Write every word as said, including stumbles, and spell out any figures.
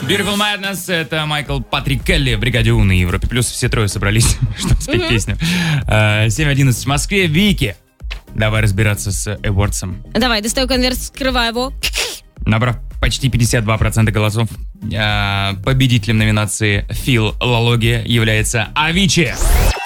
Beautiful Madness, это Майкл Патрик Келли, Бригаде У на Европе Плюс. Все трое собрались, чтобы спеть mm-hmm. песню. семь одиннадцать в Москве. Вики, давай разбираться с Эвордсом. Давай, достаю конверт, скрываю его. Набрав почти пятьдесят два процента голосов, победителем номинации Фил Лология является Авичи.